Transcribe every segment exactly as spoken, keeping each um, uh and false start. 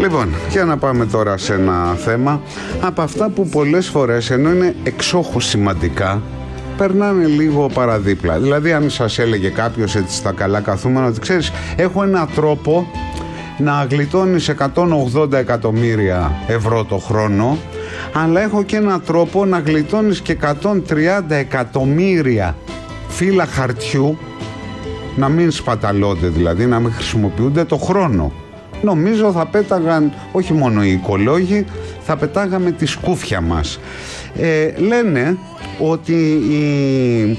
Λοιπόν, για να πάμε τώρα σε ένα θέμα από αυτά που πολλές φορές, ενώ είναι εξόχως σημαντικά, περνάνε λίγο παραδίπλα. Δηλαδή, αν σας έλεγε κάποιος έτσι στα καλά καθούμενα ότι ξέρεις, έχω ένα τρόπο να γλιτώνεις εκατόν ογδόντα εκατομμύρια ευρώ το χρόνο, αλλά έχω και ένα τρόπο να γλιτώνεις και εκατόν τριάντα εκατομμύρια φύλλα χαρτιού, να μην σπαταλώνται δηλαδή, να μην χρησιμοποιούνται το χρόνο. Νομίζω θα πέταγαν όχι μόνο οι οικολόγοι, θα πετάγαμε τη σκούφια μας. Ε, λένε ότι η,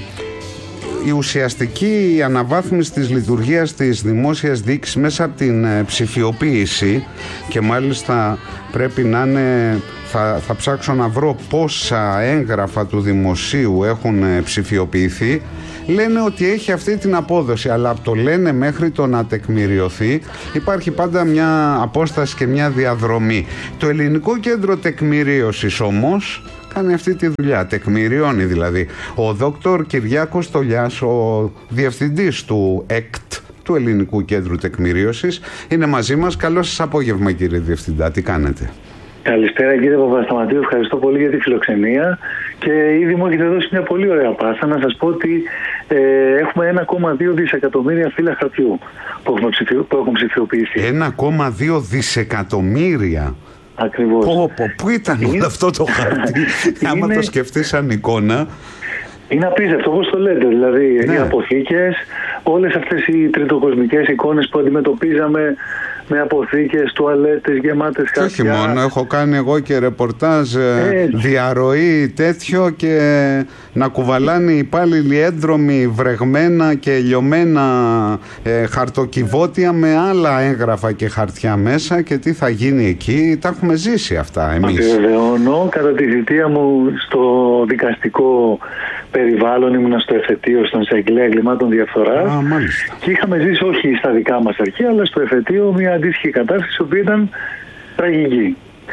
η ουσιαστική αναβάθμιση της λειτουργίας της δημόσιας διοίκησης μέσα από την ε, ψηφιοποίηση, και μάλιστα πρέπει να είναι, θα, θα ψάξω να βρω πόσα έγγραφα του δημοσίου έχουν ε, ψηφιοποιηθεί, λένε ότι έχει αυτή την απόδοση, αλλά από το λένε μέχρι το να τεκμηριωθεί υπάρχει πάντα μια απόσταση και μια διαδρομή. Το Ελληνικό Κέντρο Τεκμηρίωσης όμως κάνει αυτή τη δουλειά, τεκμηριώνει δηλαδή. Ο δόκτωρ Κυριάκος Στολιάς, ο διευθυντής του ΕΚΤ, του Ελληνικού Κέντρου Τεκμηρίωσης, είναι μαζί μας. Καλό σας απόγευμα, κύριε Διευθυντά, τι κάνετε? Καλησπέρα, κύριε Παπασταματίου, ευχαριστώ πολύ για τη φιλοξενία και ήδη μου έχετε δώσει μια πολύ ωραία πάσα να σας πω ότι ε, έχουμε ένα κόμμα δύο δισεκατομμύρια φύλλα χαρτιού που έχουν, ψηφιο, που έχουν ψηφιοποιηθεί. ένα κόμμα δύο δισεκατομμύρια. Ακριβώς. Πω, πω, πού ήταν είναι... όλο αυτό το χαρτί? Είναι... άμα το σκεφτείς σαν εικόνα. Είναι απίστευτο, όπως το λέτε, δηλαδή ναι. Οι αποθήκες, όλες αυτές οι τριτοκοσμικές εικόνες που αντιμετωπίζαμε, με αποθήκες, τουαλέτες γεμάτες χαρτιά. Όχι μόνο, έχω κάνει εγώ και ρεπορτάζ, ε, διαρροή τέτοιο, και να κουβαλάνε οι υπάλληλοι έντρομοι βρεγμένα και λιωμένα ε, χαρτοκιβώτια με άλλα έγγραφα και χαρτιά μέσα, και τι θα γίνει εκεί. Τα έχουμε ζήσει αυτά εμείς. Επιβεβαιώνω, κατά τη θητεία μου στο δικαστικό περιβάλλον, ήμουνα στο εφετείο, στον εισαγγελέα εγκλημάτων διαφθοράς. Α, μάλιστα. Και είχαμε ζήσει όχι στα δικά μας αρχεία, αλλά στο εφετείο μια αντίστοιχη κατάσταση, που ήταν τραγική.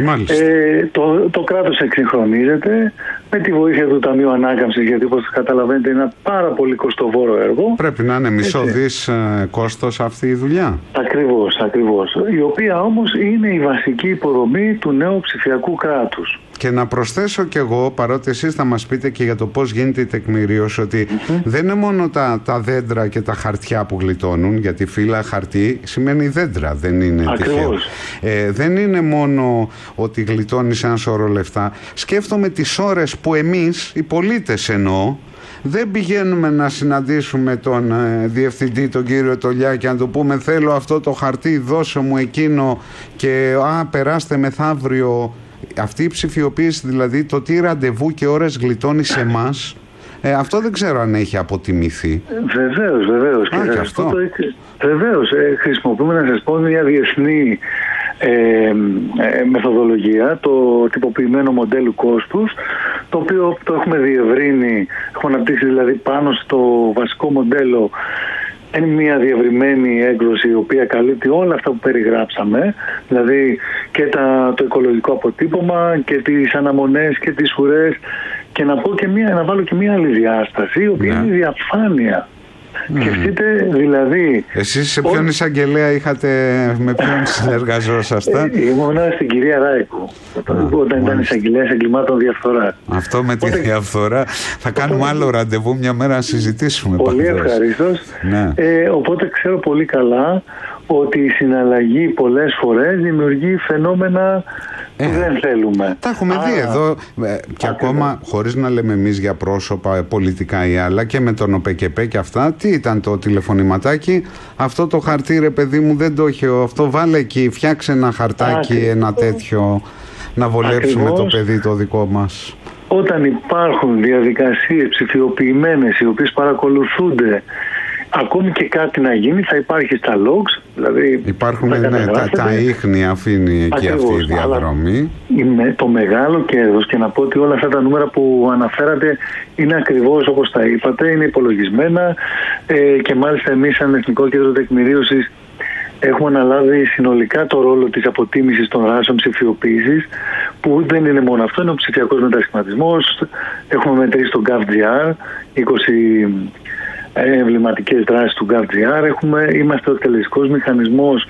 Ε, το, το κράτος εξυγχρονίζεται με τη βοήθεια του Ταμείου Ανάκαμψης, γιατί όπως καταλαβαίνετε είναι ένα πάρα πολύ κοστοβόρο έργο. Πρέπει να είναι μισό δις ε, κόστος αυτή η δουλειά. Ακριβώς, ακριβώς. Η οποία όμως είναι η βασική υποδομή του νέου ψηφιακού κράτους. Και να προσθέσω κι εγώ, παρότι εσείς θα μας πείτε και για το πώς γίνεται η τεκμηρίωση, ότι mm-hmm. δεν είναι μόνο τα, τα δέντρα και τα χαρτιά που γλιτώνουν, γιατί φύλλα χαρτί σημαίνει δέντρα, δεν είναι τυχαίο. Ε, δεν είναι μόνο ότι γλιτώνεις ένα σωρό λεφτά. Σκέφτομαι τις ώρες που εμείς, οι πολίτες εννοώ, δεν πηγαίνουμε να συναντήσουμε τον ε, διευθυντή, τον κύριο Τολιά, και να του πούμε θέλω αυτό το χαρτί, δώσε μου εκείνο, και α, περάστε μεθαύριο. Αυτή η ψηφιοποίηση, δηλαδή το τι ραντεβού και ώρες γλιτώνει σε εμάς, ε, αυτό δεν ξέρω αν έχει αποτιμηθεί. Βεβαίως, βεβαίως. Α, και αυτό. Το, βεβαίως, ε, χρησιμοποιούμε, να σας πω, μια διεθνή ε, ε, μεθοδολογία, το τυποποιημένο μοντέλο κόστους, το οποίο το έχουμε διευρύνει, έχουμε αναπτύξει δηλαδή πάνω στο βασικό μοντέλο. Είναι μια διευρυμένη έκδοση, η οποία καλύπτει όλα αυτά που περιγράψαμε, δηλαδή και τα, το οικολογικό αποτύπωμα και τις αναμονές και τις ουρές, και να, πω και μια, να βάλω και μια άλλη διάσταση, η οποία ναι. είναι η διαφάνεια. Mm. Σκεφτείτε δηλαδή... Εσείς σε ποιον ο... εισαγγελέα είχατε, με ποιον συνεργαζόσασταν? Ε, ήμουνα στην κυρία Ράικου, όταν, ah, όταν ήταν εισαγγελέας εγκλημάτων διαφθορά. Αυτό με τη Οπότε... διαφθορά θα κάνουμε οπότε... άλλο ραντεβού μια μέρα να συζητήσουμε. Πολύ ευχαρίστως. Ναι. Ε, οπότε ξέρω πολύ καλά ότι η συναλλαγή πολλές φορές δημιουργεί φαινόμενα που ε, δεν θέλουμε. Τα έχουμε Α, δει εδώ ε, και ακόμα, χωρίς να λέμε εμείς για πρόσωπα πολιτικά ή άλλα, και με τον ΟΠΕΚΕΠΕ και αυτά. Τι ήταν το τηλεφωνηματάκι? Αυτό το χαρτί, ρε παιδί μου, δεν το έχει, αυτό βάλε εκεί, φτιάξε ένα χαρτάκι, Α, ένα τέτοιο, να βολέψουμε ακριβώς το παιδί το δικό μας. Όταν υπάρχουν διαδικασίες ψηφιοποιημένες, οι οποίες παρακολουθούνται, ακόμη και κάτι να γίνει, θα υπάρχει στα logs, δηλαδή υπάρχουν ναι, τα, τα ίχνη, αφήνει εκεί ακριβώς, αυτή η διαδρομή. Το μεγάλο κέρδος, και να πω ότι όλα αυτά τα νούμερα που αναφέρατε είναι ακριβώς όπως τα είπατε, είναι υπολογισμένα, ε, και μάλιστα εμείς σαν Εθνικό Κέντρο Τεκμηρίωσης έχουμε αναλάβει συνολικά το ρόλο της αποτίμησης των δράσεων ψηφιοποίησης, που δεν είναι μόνο αυτό, είναι ο ψηφιακός μετασχηματισμός. Έχουμε μετρήσει το GovGR, είκοσι εμβληματικές δράσεις του GovGR. Έχουμε, είμαστε ο εκτελεστικός μηχανισμός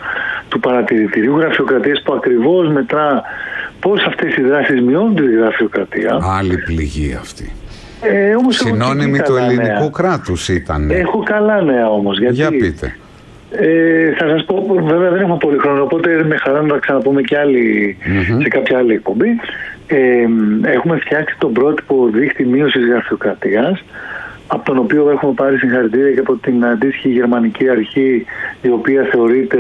του παρατηρητηρίου γραφειοκρατίας που ακριβώς μετρά πώς αυτές οι δράσεις μειώνουν τη γραφειοκρατία. Άλλη πληγή αυτή. Ε, όμως συνώνυμη του ελληνικού νέα. κράτους ήταν. Έχω καλά νέα όμως. Γιατί, για πείτε. Ε, θα σας πω, βέβαια δεν έχουμε πολύ χρόνο, οπότε με χαρά να τα ξαναπούμε και άλλοι, mm-hmm. σε κάποια άλλη εκπομπή. Ε, έχουμε φτιάξει τον πρότυπο δείκτη μείωσης γραφειοκρατίας, από τον οποίο έχουμε πάρει συγχαρητήρια και από την αντίστοιχη γερμανική αρχή, η οποία θεωρείται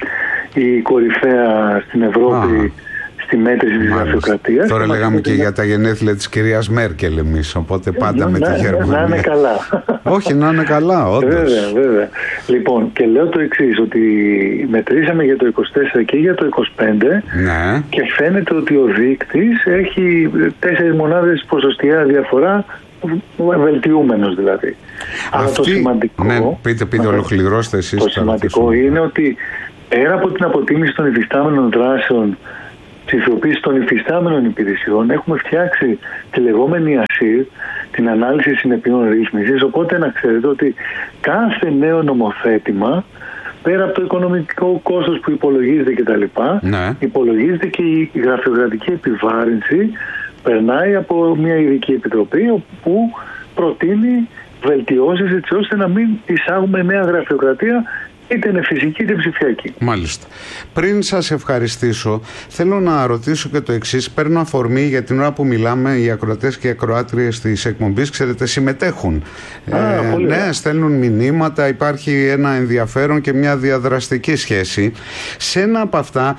η κορυφαία στην Ευρώπη ah. στη μέτρηση της γραφειοκρατίας. Τώρα λέγαμε και για τα γενέθλια της κυρίας Μέρκελ εμείς, οπότε πάντα ε, με να, τη Γερμανία. Να είναι καλά. Όχι, να είναι καλά, όντως. Βέβαια, βέβαια. Λοιπόν, και λέω το εξής, ότι μετρήσαμε για το είκοσι τέσσερα και για το είκοσι πέντε ναι. και φαίνεται ότι ο δείκτης έχει τέσσερις μονάδες ποσοστιαία διαφορά, βελτιούμενος δηλαδή. Αυτή, αλλά το σημαντικό, ναι, πείτε, πείτε, ολοκληρώστε εσείς. Το σημαντικό είναι ότι πέρα από την αποτίμηση των υφιστάμενων δράσεων, ψηφιοποίηση των υφιστάμενων υπηρεσιών, έχουμε φτιάξει τη λεγόμενη ΑΣΥΡ, την ανάλυση συνεπειών ρύθμισης, οπότε να ξέρετε ότι κάθε νέο νομοθέτημα, πέρα από το οικονομικό κόστος που υπολογίζεται κτλ., ναι. υπολογίζεται και η γραφειοκρατική επιβάρυνση, περνάει από μια ειδική επιτροπή που προτείνει βελτιώσεις έτσι ώστε να μην εισάγουμε νέα γραφειοκρατία, είτε είναι φυσική είτε ψηφιακή. Μάλιστα. Πριν σας ευχαριστήσω, θέλω να ρωτήσω και το εξής. Παίρνω αφορμή για την ώρα που μιλάμε, οι ακροατές και οι ακροάτριες της εκπομπής, ξέρετε, συμμετέχουν. Α, ε, πολύ ναι, στέλνουν μηνύματα, υπάρχει ένα ενδιαφέρον και μια διαδραστική σχέση. Σε ένα από αυτά,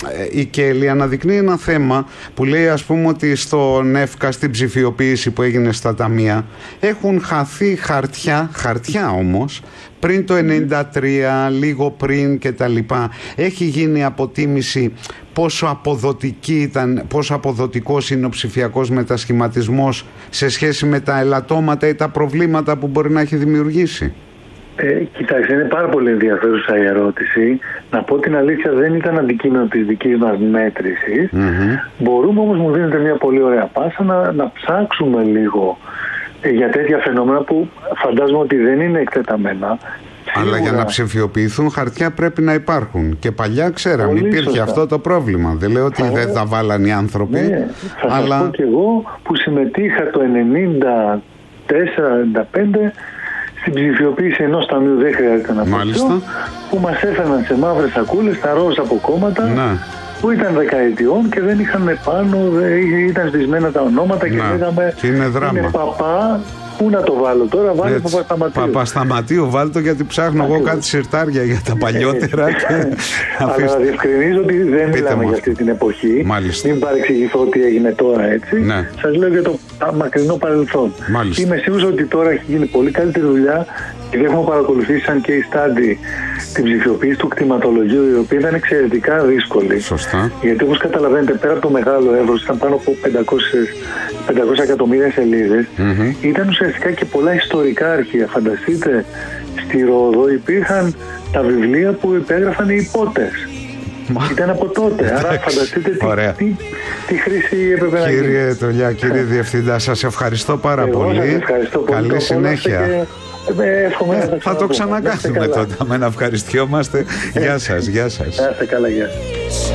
η Κέλλη αναδεικνύει ένα θέμα που λέει, ας πούμε, ότι στον ΕΦΚΑ, στην ψηφιοποίηση που έγινε στα ταμεία, έχουν χαθεί χαρτιά, χαρτιά όμως, πριν το ενενήντα τρία, λίγο πριν και τα λοιπά. Έχει γίνει αποτίμηση πόσο αποδοτική ήταν, πόσο αποδοτικός είναι ο ψηφιακός μετασχηματισμός σε σχέση με τα ελαττώματα ή τα προβλήματα που μπορεί να έχει δημιουργήσει. Ε, κοιτάξτε, είναι πάρα πολύ ενδιαφέρουσα η ερώτηση. Να πω την αλήθεια, δεν ήταν αντικείμενο της δικής μας μέτρησης. Mm-hmm. Μπορούμε όμως, μου δίνετε μια πολύ ωραία πάσα, να, να ψάξουμε λίγο για τέτοια φαινόμενα που φαντάζομαι ότι δεν είναι εκτεταμένα. Αλλά σίγουρα, για να ψηφιοποιηθούν χαρτιά πρέπει να υπάρχουν. Και παλιά ξέραμε, υπήρχε σωστά. αυτό το πρόβλημα. Δεν λέω ότι θα... δεν τα βάλαν οι άνθρωποι. Ναι, θα αλλά... σας πω και εγώ που συμμετείχα το ενενήντα τέσσερα ενενήντα πέντε στην ψηφιοποίηση ενός ταμείου, δεν χρειάζεται να πω, που μας έφεραν σε μαύρες σακούλες τα ροζ από κόμματα. Ναι. Που ήταν δεκαετιών και δεν είχαν πάνω, ήταν σβησμένα τα ονόματα και να, λέγαμε είναι, δράμα. είναι παπά, πού να το βάλω τώρα, βάλω Παπασταματίου. Παπασταματίου, βάλω το, γιατί ψάχνω εγώ κάτι σιρτάρια για τα παλιότερα. Και... Αλλά να διευκρινίζω ότι δεν Πείτε μιλάμε για αυτή την εποχή. Μάλιστα. Μην παρεξηγηθώ ότι έγινε τώρα έτσι. Ναι. Σας λέω για το μακρινό παρελθόν. Μάλιστα. Είμαι σίγουρος ότι τώρα έχει γίνει πολύ καλύτερη δουλειά και έχουμε παρακολουθήσει σαν και η Στάντι την ψηφιοποίηση του κτηματολογίου, η οποία ήταν εξαιρετικά δύσκολη. Σωστά. Γιατί όπως καταλαβαίνετε, πέρα από το μεγάλο εύρος, ήταν πάνω από πεντακόσια εκατομμύρια σελίδες, mm-hmm. ήταν ουσιαστικά και πολλά ιστορικά αρχεία. Φανταστείτε, στη Ρόδο υπήρχαν τα βιβλία που υπέγραφαν οι υπότες. Ήταν από τότε, άρα φανταστείτε τι, τι, τι χρήση έπρεπε να γίνει. Κύριε Τολιά, κύριε Διευθυντά, σας ευχαριστώ πάρα Εγώ πολύ. Σας ευχαριστώ πολύ. Καλή συνέχεια. Ε, ε, θα το ξανακάνουμε τότε, με να ευχαριστιόμαστε. Γεια σας, γεια σας. Να είστε καλά, γεια σας.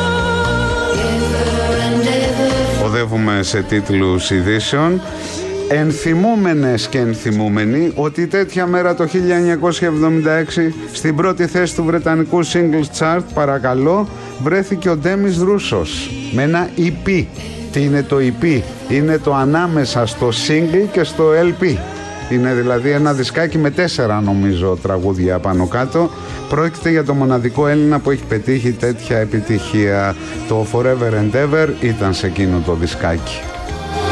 Οδεύουμε σε τίτλους ειδήσεων. Ενθυμούμενες και ενθυμούμενοι ότι τέτοια μέρα το χίλια εννιακόσια εβδομήντα έξι στην πρώτη θέση του βρετανικού Singles Chart, παρακαλώ, βρέθηκε ο Ντέμις Ρούσος με ένα ι πι. Τι είναι το ι πι? Είναι το ανάμεσα στο single και στο ελ πι. Είναι δηλαδή ένα δισκάκι με τέσσερα, νομίζω, τραγούδια πάνω κάτω. Πρόκειται για το μοναδικό Έλληνα που έχει πετύχει τέτοια επιτυχία. Το Forever and Ever ήταν σε εκείνο το δισκάκι.